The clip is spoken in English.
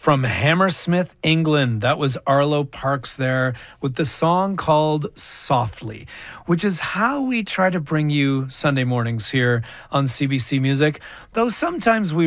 From Hammersmith, England, that was Arlo Parks there with the song called Softly, which is how we try to bring you Sunday mornings here on CBC Music, though sometimes we